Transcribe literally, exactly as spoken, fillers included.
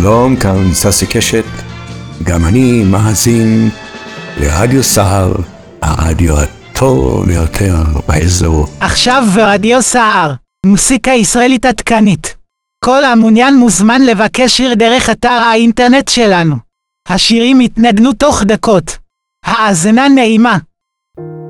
שלום, כאן ססי קשת, גם אני מאזין לרדיו סער, הרדיו הטוב ביותר באזור. עכשיו ברדיו סער, מוסיקה ישראלית עדכנית. כל המעוניין מוזמן לבקש שיר דרך אתר האינטרנט שלנו. השירים יתנגנו תוך דקות. האזנה נעימה.